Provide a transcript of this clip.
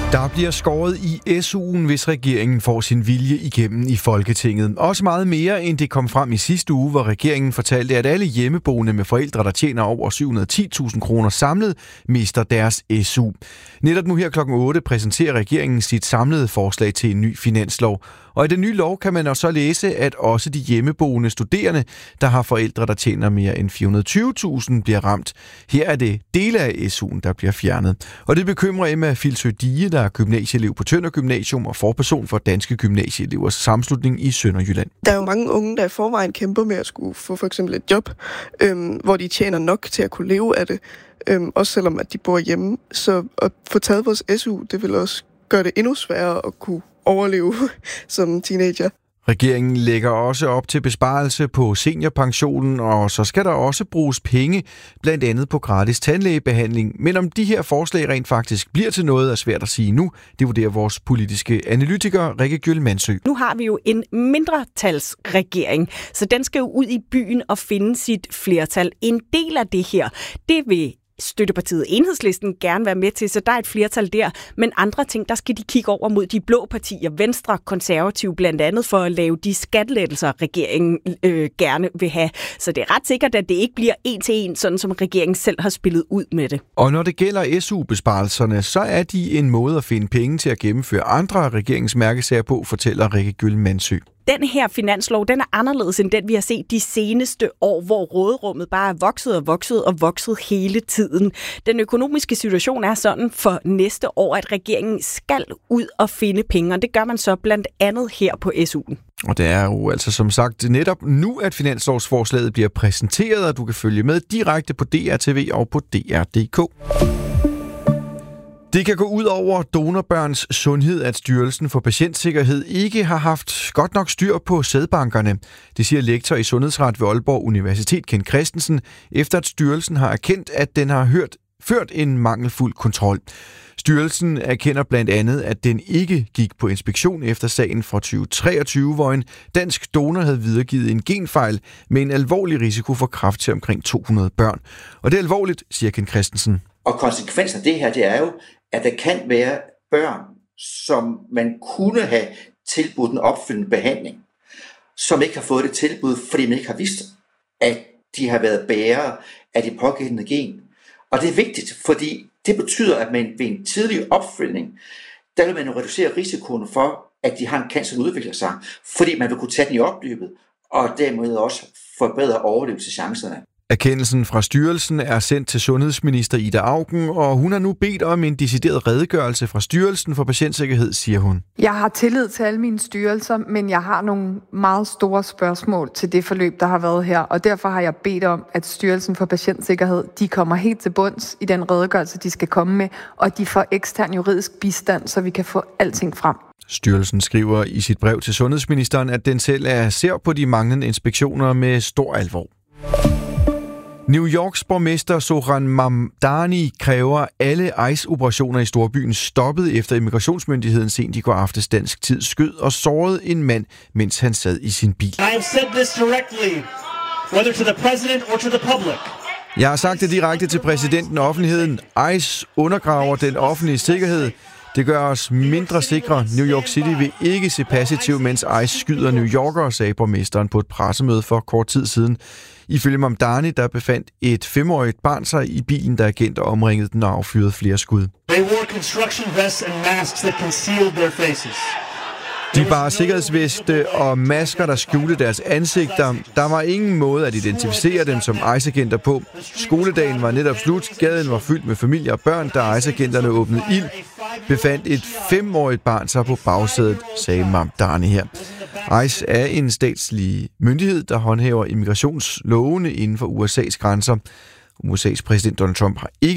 Der bliver skåret i SU'en, hvis regeringen får sin vilje igennem i Folketinget. Også meget mere, end det kom frem i sidste uge, hvor regeringen fortalte, at alle hjemmeboende med forældre, der tjener over 710.000 kroner samlet, mister deres SU. Netop nu her klokken 8 præsenterer regeringen sit samlede forslag til en ny finanslov. Og i den nye lov kan man også læse, at også de hjemmeboende studerende, der har forældre, der tjener mere end 420.000, bliver ramt. Her er det dele af SU'en, der bliver fjernet. Og det bekymrer Emma Filsø Dige, der er gymnasieelev på Tønder Gymnasium og forperson for Danske Gymnasieelevers Sammenslutning i Sønderjylland. Der er jo mange unge, der i forvejen kæmper med at skulle få for eksempel et job, hvor de tjener nok til at kunne leve af det, også selvom at de bor hjemme. Så at få taget vores SU, det vil også gøre det endnu sværere at kunne overleve som teenager. Regeringen lægger også op til besparelse på seniorpensionen, og så skal der også bruges penge, blandt andet på gratis tandlægebehandling. Men om de her forslag rent faktisk bliver til noget, er svært at sige nu. Det vurderer vores politiske analytiker Rikke Gjøl Mansø. Nu har vi jo en mindretalsregering, så den skal jo ud i byen og finde sit flertal. En del af det her, det vil støttepartiet Enhedslisten gerne være med til, så der er et flertal der. Men andre ting, der skal de kigge over mod de blå partier, Venstre, Konservative blandt andet, for at lave de skattelettelser, regeringen gerne vil have. Så det er ret sikkert, at det ikke bliver en til en, sådan som regeringen selv har spillet ud med det. Og når det gælder SU-besparelserne, så er de en måde at finde penge til at gennemføre andre af regeringens mærkesager på, fortæller Rikke Gjøl Mansø. Den her finanslov, den er anderledes end den, vi har set de seneste år, hvor råderummet bare er vokset hele tiden. Den økonomiske situation er sådan for næste år, at regeringen skal ud og finde penge, og det gør man så blandt andet her på SU'en. Og det er jo altså som sagt netop nu, at finanslovsforslaget bliver præsenteret, og du kan følge med direkte på DR.tv og på DR.dk. Det kan gå ud over donorbørns sundhed, at Styrelsen for Patientsikkerhed ikke har haft godt nok styr på sædbankerne. Det siger lektor i sundhedsret ved Aalborg Universitet, Ken Christensen, efter at styrelsen har erkendt, at den har ført en mangelfuld kontrol. Styrelsen erkender blandt andet, at den ikke gik på inspektion efter sagen fra 2023, hvor en dansk donor havde videregivet en genfejl med en alvorlig risiko for kræft til omkring 200 børn. Og det er alvorligt, siger Ken Christensen. Og konsekvensen af det her, det er jo, at der kan være børn, som man kunne have tilbudt en opfølgende behandling, som ikke har fået det tilbud, fordi man ikke har vidst, at de har været bærere af det pågældende gen. Og det er vigtigt, fordi det betyder, at man ved en tidlig opfølgning, der vil man jo reducere risikoen for, at de har en cancer, der udvikler sig, fordi man vil kunne tage den i opløbet, og dermed også forbedre overlevelseschancerne. Erkendelsen fra styrelsen er sendt til sundhedsminister Ida Auken, og hun har nu bedt om en decideret redegørelse fra Styrelsen for Patientsikkerhed, siger hun. Jeg har tillid til alle mine styrelser, men jeg har nogle meget store spørgsmål til det forløb, der har været her, og derfor har jeg bedt om, at Styrelsen for Patientsikkerhed, de kommer helt til bunds i den redegørelse, de skal komme med, og de får ekstern juridisk bistand, så vi kan få alting frem. Styrelsen skriver i sit brev til sundhedsministeren, at den selv ser på de manglende inspektioner med stor alvor. New Yorks borgmester Zohran Mamdani kræver alle ICE-operationer i storbyen stoppet, efter immigrationsmyndigheden sent i går aftes dansk tid skød og sårede en mand, mens han sad i sin bil. Jeg har sagt det direkte til præsidenten og offentligheden. ICE undergraver den offentlige sikkerhed. Det gør os mindre sikre. New York City vil ikke se passivt, mens ICE skyder New Yorkere, sagde borgmesteren på et pressemøde for kort tid siden. Ifølge Mamdani, der befandt et 5-årigt barn sig i bilen, da agenter omringede den og affyrede flere skud. De bar sikkerhedsveste og masker, der skjulte deres ansigter. Der var ingen måde at identificere dem som ICE-agenter på. Skoledagen var netop slut. Gaden var fyldt med familier og børn, da ICE-agenterne åbnede ild. Befandt et 5-årigt barn sig på bagsædet, sagde Mamdani her. ICE er en statslig myndighed, der håndhæver immigrationslovene inden for USA's grænser. USA's præsident Donald Trump har ikke